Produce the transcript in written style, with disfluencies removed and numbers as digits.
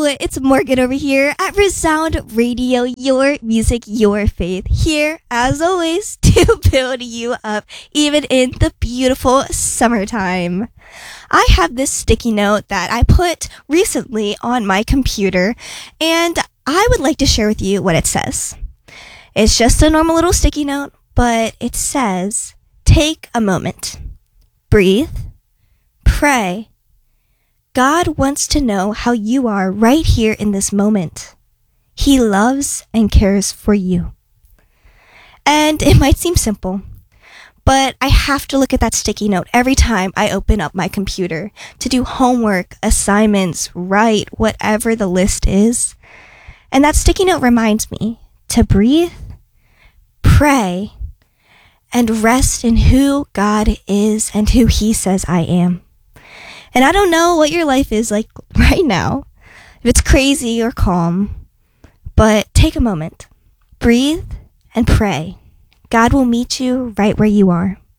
it's Morgan over here at Resound Radio, your music, your faith. Here, as always, to build you up, even in the beautiful summertime. I have this sticky note that I put recently on my computer, and I would like to share with you what it says. It's just a normal little sticky note, but it says, take a moment, breathe, pray. God wants to know how you are right here in this moment. He loves and cares for you. And it might seem simple, but I have to look at that sticky note every time I open up my computer to do homework, assignments, write, whatever the list is. And that sticky note reminds me to breathe, pray, and rest in who God is and who He says I am. And I don't know what your life is like right now, if it's crazy or calm, but take a moment, breathe, and pray. God will meet you right where you are.